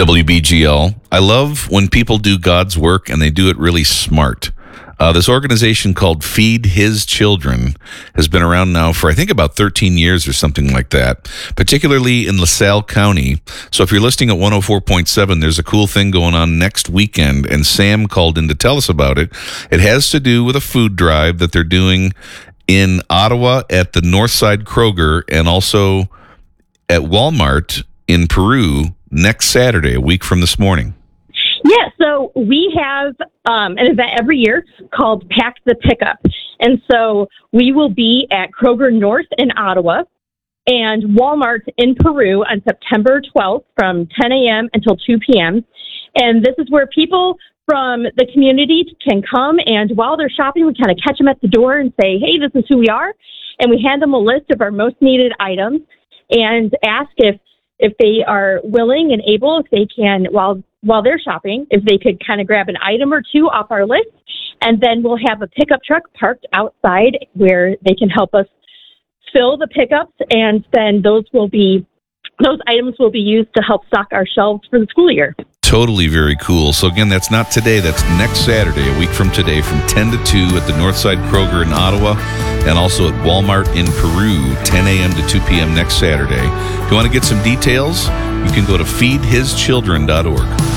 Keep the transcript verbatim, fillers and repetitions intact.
W B G L. I love when people do God's work and they do it really smart. Uh, this organization called Feed His Children has been around now for, I think, about thirteen years or something like that, particularly in LaSalle County. So if you're listening at one oh four point seven, there's a cool thing going on next weekend, and Sam called in to tell us about it. It has to do with a food drive that they're doing in Ottawa at the Northside Kroger and also at Walmart in Peru next Saturday, a week from this morning. Yeah, so we have um, an event every year called Pack the Pickup. And so we will be at Kroger North in Ottawa and Walmart in Peru on September twelfth from ten a.m. until two p.m. And this is where people from the community can come, and while they're shopping, we kind of catch them at the door and say, hey, this is who we are. And we hand them a list of our most needed items and ask if if they are willing and able, if they can, while while they're shopping, if they could kind of grab an item or two off our list, and then we'll have a pickup truck parked outside where they can help us fill the pickups, and then those will be those items will be used to help stock our shelves for the school year. Totally very cool. So again, that's not today, that's next Saturday, a week from today, from ten to two at the Northside Kroger in Ottawa, and also at Walmart in Peru, ten a.m. to two p.m. next Saturday. If you want to get some details, you can go to feed his children dot org.